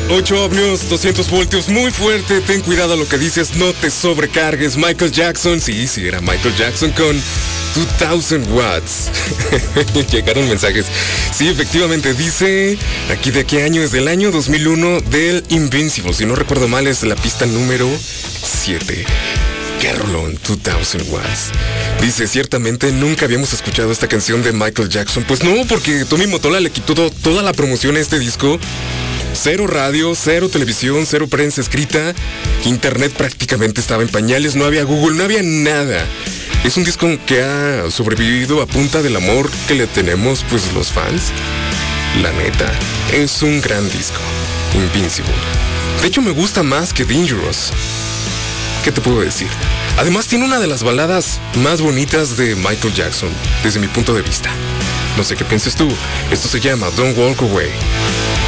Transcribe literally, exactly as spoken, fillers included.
ocho ohmios, doscientos voltios, muy fuerte, ten cuidado a lo que dices, no te sobrecargues. Michael Jackson, sí, sí, era Michael Jackson con dos mil watts. Llegaron mensajes. Sí, efectivamente, dice aquí de qué año es, del año dos mil uno, del Invincible. Si no recuerdo mal, es la pista número siete. ¡Qué rolón! dos mil watts. Dice, ciertamente nunca habíamos escuchado esta canción de Michael Jackson. Pues no, porque Tommy Mottola le quitó todo, toda la promoción a este disco. Cero radio, cero televisión, cero prensa escrita. Internet prácticamente estaba en pañales, no había Google, no había nada. Es un disco que ha sobrevivido a punta del amor que le tenemos, pues, los fans. La neta, es un gran disco. Invincible. De hecho, me gusta más que Dangerous. ¿Qué te puedo decir? Además, tiene una de las baladas más bonitas de Michael Jackson, desde mi punto de vista. No sé qué pienses tú. Esto se llama Don't Walk Away.